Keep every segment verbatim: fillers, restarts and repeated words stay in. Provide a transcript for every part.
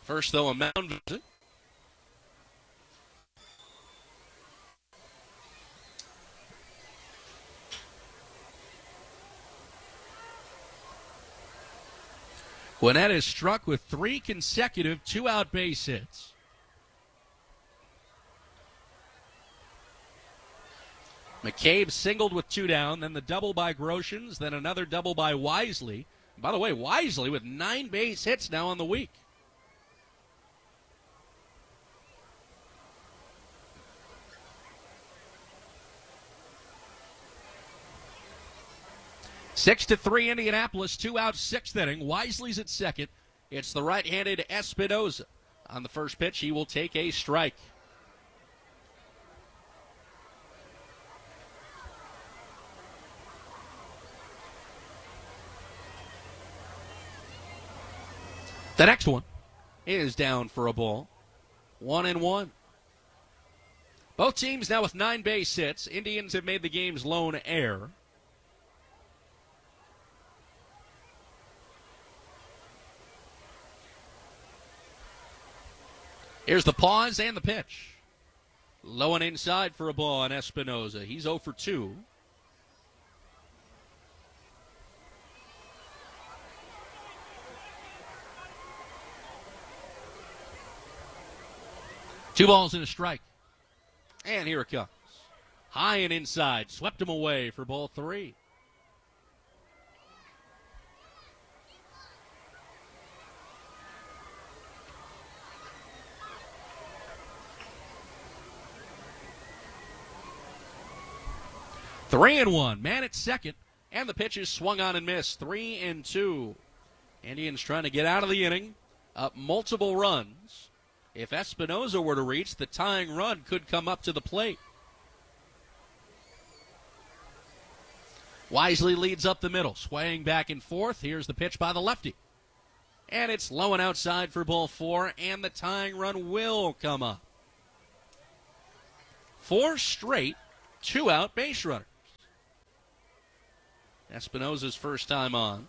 First, though, a mound visit. Gwinnett is struck with three consecutive two-out base hits. McCabe singled with two down, then the double by Groshans, then another double by Wisely. By the way, Wisely with nine base hits now on the week. Six to three, Indianapolis, two out, sixth inning. Wisely's at second. It's the right-handed Espinoza. On the first pitch, he will take a strike. The next one is down for a ball. One and one. Both teams now with nine base hits. Indians have made the game's lone error. Here's the pause and the pitch. Low and inside for a ball on Espinoza. He's oh for two. Two balls and a strike. And here it comes. High and inside. Swept him away for ball three. Three and one. Man at second. And the pitch is swung on and missed. Three and two. Indians trying to get out of the inning. Up multiple runs. If Espinoza were to reach, the tying run could come up to the plate. Wisely leads up the middle, swaying back and forth. Here's the pitch by the lefty. And it's low and outside for ball four, and the tying run will come up. Four straight, two-out base runners. Espinoza's first time on.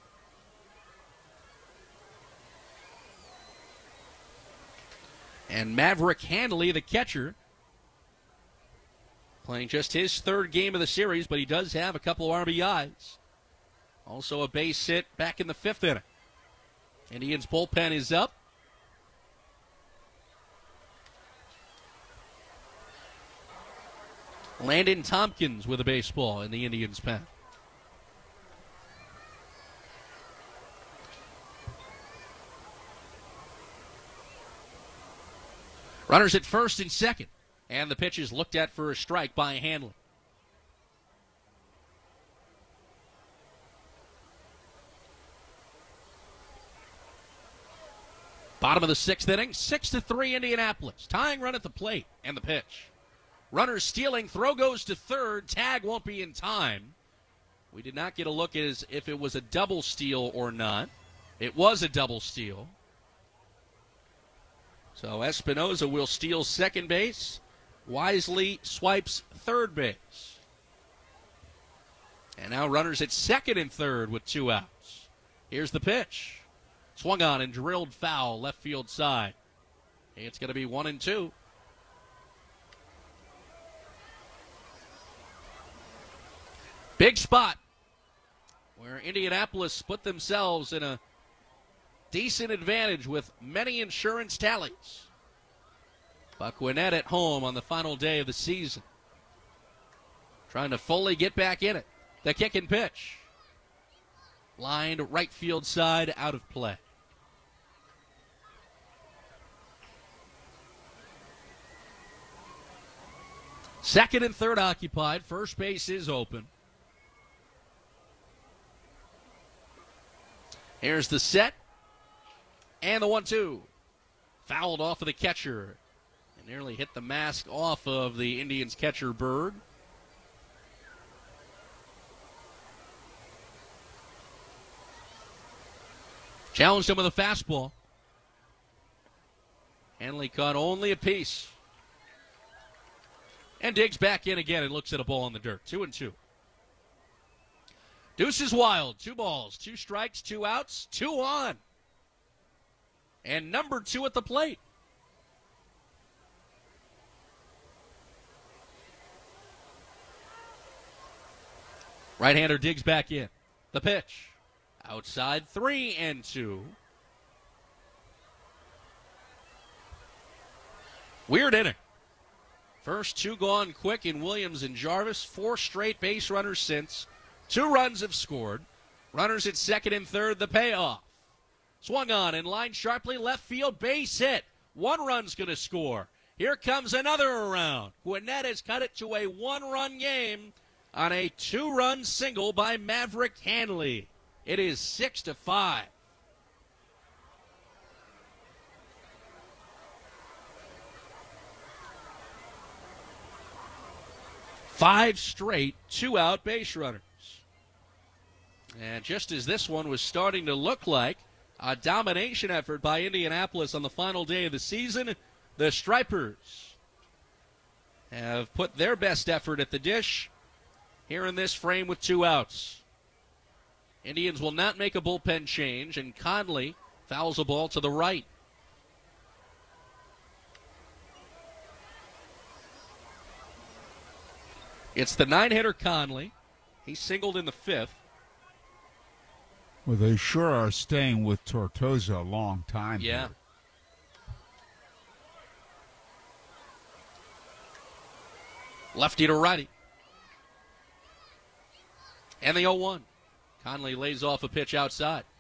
And Maverick Handley, the catcher, playing just his third game of the series, but he does have a couple of R B Is. Also a base hit back in the fifth inning. Indians bullpen is up. Landon Tompkins with a baseball in the Indians' pen. Runners at first and second. And the pitch is looked at for a strike by Handley. Bottom of the sixth inning, six to three Indianapolis. Tying run at the plate and the pitch. Runners stealing, throw goes to third. Tag won't be in time. We did not get a look as if it was a double steal or not. It was a double steal. So Espinoza will steal second base. Wisely swipes third base. And now runners at second and third with two outs. Here's the pitch. Swung on and drilled foul left field side. It's going to be one and two. Big spot where Indianapolis put themselves in a decent advantage with many insurance tallies. But Gwinnett at home on the final day of the season. Trying to fully get back in it. The kick and pitch. Lined right field side, out of play. Second and third occupied. First base is open. Here's the set. And the one two. Fouled off of the catcher. And nearly hit the mask off of the Indians catcher, Bird. Challenged him with a fastball. Handley caught only a piece. And digs back in again and looks at a ball in the dirt. Two and two. Deuce is wild. Two balls, two strikes, two outs, two on. and number two at the plate. Right-hander digs back in. The pitch. Outside, three and two. Weird inning. First two gone quick in Williams and Jarvis. Four straight base runners since. Two runs have scored. Runners at second and third, the payoff. Swung on and lined sharply left field, base hit. One run's going to score. Here comes another around. Gwinnett has cut it to a one-run game on a two-run single by Maverick Hanley. It is six to five. Five straight two-out base runners. And just as this one was starting to look like a domination effort by Indianapolis on the final day of the season, the Stripers have put their best effort at the dish here in this frame with two outs. Indians will not make a bullpen change, and Conley fouls a ball to the right. It's the nine-hitter Conley. He singled in the fifth. Well, they sure are staying with Tortosa a long time. Yeah. Here. Lefty to righty. And the oh one. Conley lays off a pitch outside.